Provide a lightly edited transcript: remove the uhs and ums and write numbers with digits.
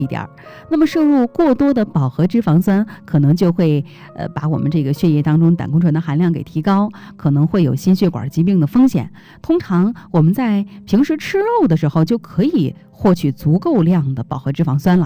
一点。那么摄入过多的饱和脂肪酸，可能就会把我们这个血液当中胆固醇的含量给提高，可能会有心血管疾病的风险。通常我们在平时吃肉的时候就可以获取足够量的饱和脂肪酸了。